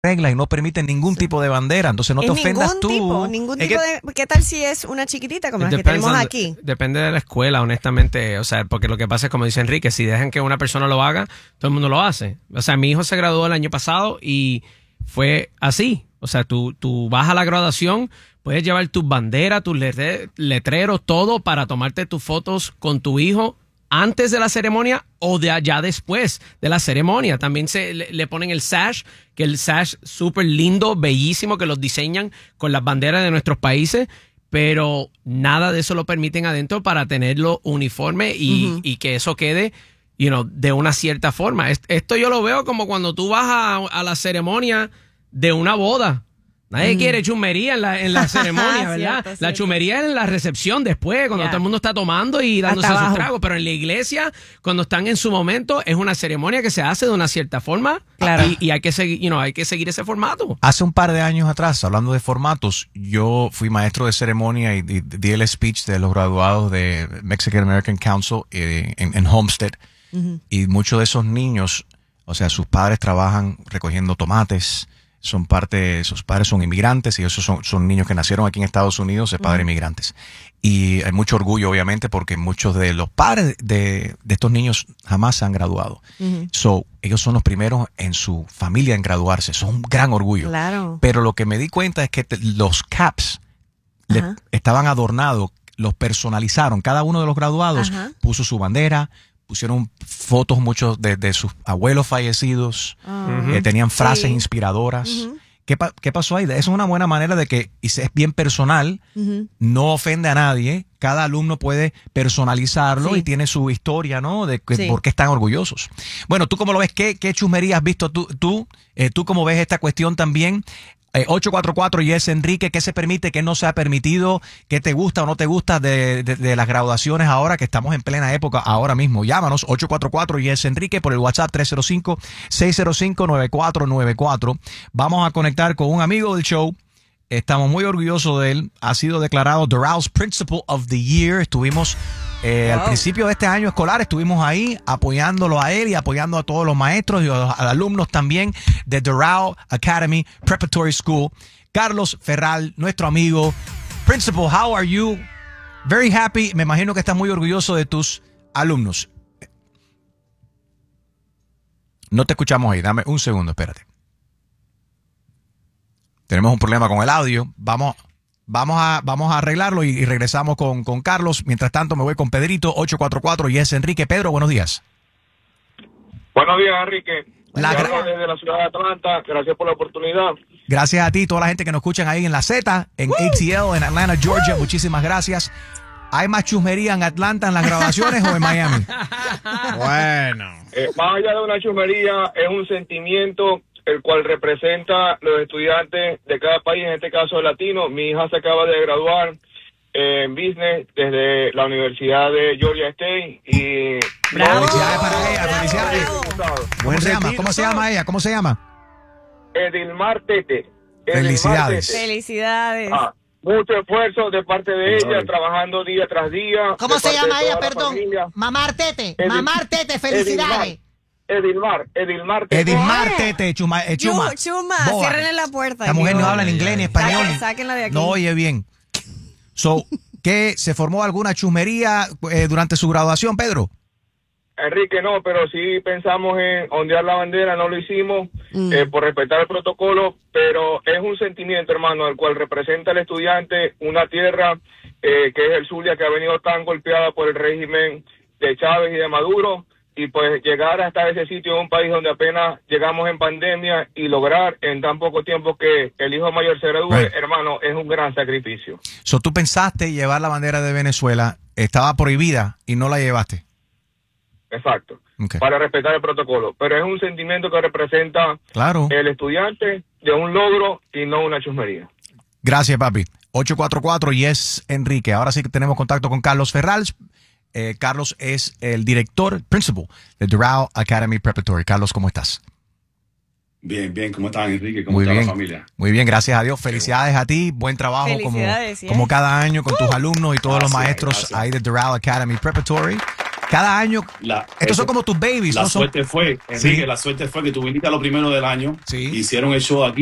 reglas y no permiten ningún tipo de bandera, entonces no te ofendas tú. Ningún tipo de... ¿Qué tal si es una chiquitita como las que tenemos aquí? Depende de la escuela, honestamente, o sea, porque lo que pasa es, como dice Enrique, si dejan que una persona lo haga, todo el mundo lo hace. O sea, mi hijo se graduó el año pasado y fue así. O sea, tú vas a la graduación, puedes llevar tus banderas, tus letreros, todo para tomarte tus fotos con tu hijo antes de la ceremonia o de allá después de la ceremonia. También le ponen el sash, que el sash súper lindo, bellísimo, que los diseñan con las banderas de nuestros países, pero nada de eso lo permiten adentro para tenerlo uniforme y que eso quede, de una cierta forma. Esto yo lo veo como cuando tú vas a la ceremonia de una boda. Nadie quiere chumería en la ceremonia, ¿verdad? Cierto. La chumería es en la recepción después, cuando todo el mundo está tomando y dándose sus tragos. Pero en la iglesia, cuando están en su momento, es una ceremonia que se hace de una cierta forma. Claro. Y hay que seguir ese formato. Hace un par de años atrás, hablando de formatos, yo fui maestro de ceremonia y di el speech de los graduados de Mexican American Council en Homestead. Y muchos de esos niños, o sea, sus padres trabajan recogiendo tomates. Sus padres son inmigrantes y esos son niños que nacieron aquí en Estados Unidos de padres inmigrantes. Y hay mucho orgullo, obviamente, porque muchos de los padres de estos niños jamás se han graduado. Ellos son los primeros en su familia en graduarse. Son un gran orgullo. Claro. Pero lo que me di cuenta es que los caps estaban adornados, los personalizaron. Cada uno de los graduados puso su bandera, pusieron fotos muchos de sus abuelos fallecidos, tenían frases inspiradoras. ¿Qué pasó ahí? Esa es una buena manera de que es bien personal, no ofende a nadie, cada alumno puede personalizarlo y tiene su historia, ¿no? De por qué están orgullosos. Bueno, ¿tú cómo lo ves? ¿Qué chusmería has visto tú? ¿Tú cómo ves esta cuestión también? 844 Yes Enrique, ¿qué se permite, qué no se ha permitido? ¿Qué te gusta o no te gusta de las graduaciones ahora que estamos en plena época ahora mismo? Llámanos 844 Yes Enrique por el WhatsApp 305-605-9494. Vamos a conectar con un amigo del show. Estamos muy orgullosos de él. Ha sido declarado Doral's Principal of the Year. Estuvimos al principio de este año escolar, estuvimos ahí apoyándolo a él y apoyando a todos los maestros y a los alumnos también de Doral Academy Preparatory School. Carlos Ferral, nuestro amigo. Principal, how are you? Very happy. Me imagino que estás muy orgulloso de tus alumnos. No te escuchamos ahí. Dame un segundo, espérate. Tenemos un problema con el audio. Vamos a arreglarlo y regresamos con Carlos. Mientras tanto, me voy con Pedrito, 844 Yes Enrique. Pedro, buenos días. Buenos días, Enrique. Desde la ciudad de Atlanta. Gracias por la oportunidad. Gracias a ti, toda la gente que nos escuchan ahí en la Z, en ATL, en Atlanta, Georgia. Muchísimas gracias. ¿Hay más chusmería en Atlanta en las grabaciones o en Miami? Bueno. Más allá de una chusmería, es un sentimiento el cual representa los estudiantes de cada país, en este caso el latino. Mi hija se acaba de graduar en Business desde la Universidad de Georgia State y... ¡Bravo! Felicidades para ella, felicidades. ¿Cómo se llama ella? ¿Cómo se llama? Edilmar Tete. Felicidades. Felicidades. Mucho esfuerzo de parte de ella, trabajando día tras día. ¿Cómo se llama ella, perdón? Mamar Tete. Mamar Tete, felicidades. Edilmar Tete, Chuma. Chuma, ciérrenle la puerta. La mujer no habla en inglés ni español. Sáquenla de aquí. No oye bien. ¿Qué se formó alguna chusmería durante su graduación, Pedro? Enrique, no, pero sí pensamos en ondear la bandera, no lo hicimos por respetar el protocolo, pero es un sentimiento, hermano, el cual representa al estudiante una tierra que es el Zulia, que ha venido tan golpeada por el régimen de Chávez y de Maduro. Y pues llegar hasta ese sitio, un país donde apenas llegamos en pandemia y lograr en tan poco tiempo que el hijo mayor se gradúe, hermano, es un gran sacrificio. ¿Tú pensaste llevar la bandera de Venezuela? Estaba prohibida y no la llevaste. Exacto, para respetar el protocolo. Pero es un sentimiento que representa el estudiante de un logro y no una chusmería. Gracias, papi. 844 Yes Enrique. Ahora sí que tenemos contacto con Carlos Ferral. Carlos es el director, principal de Doral Academy Preparatory. Carlos, ¿cómo estás? Bien, ¿cómo están, Enrique? ¿Cómo está la familia? Muy bien, gracias a Dios. Felicidades a ti, buen trabajo como cada año con tus alumnos y todos los maestros ahí de Doral Academy Preparatory. Cada año, estos son como tus babies. La ¿no? suerte fue, Enrique, la suerte fue que tú viniste a lo primero del año, hicieron el show aquí.